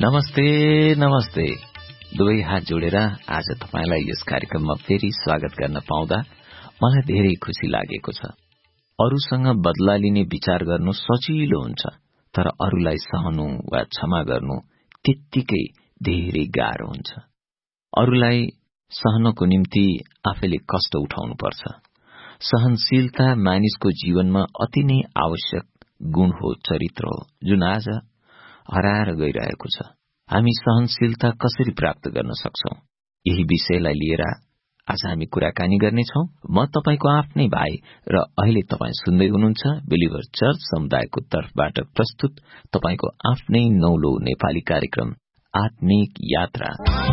नमस्ते नमस्ते दुवै हात जोडेर आज तपाईलाई यस कार्यक्रममा फेरि स्वागत गर्न पाउँदा मलाई धेरै खुशी लागेको छ। अरूसँग बदला लिने विचार गर्नु सजिलो हुन्छ, तर अरूलाई सहनु वा क्षमा गर्नु त्यत्तिकै धेरै गाह्रो हुन्छ। अरूलाई सहनको निम्ति आफैले कष्ट उठाउनु पर्छ। सहनशीलता मानिसको जीवनमा अति नै आवश्यक गुण हो, चरित्र हो, जुन आज हराएर गइरहेको छ। हामी सहनशीलता कसरी प्राप्त गर्न सक्छौं, यही विषयलाई लिएर आज हामी कुराकानी गर्नेछौं। म तपाईको आफ्नै भाइ र अहिले तपाई सुन्दै हुनुहुन्छ बिलिभर चर्च समुदायको तर्फबाट प्रस्तुत तपाईको आफ्नै नौलो नेपाली कार्यक्रम आत्मिक यात्रा।